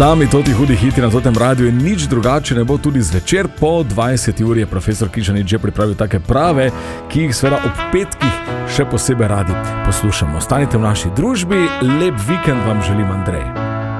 Sami toti hudi hiti na totem radiju in nič drugače ne bo tudi zvečer. Po 20. uri je profesor Križanič že pripravil take prave, ki jih seveda ob petkih še posebej radi poslušamo. Ostanite v naši družbi, lep vikend vam želim, Andrej.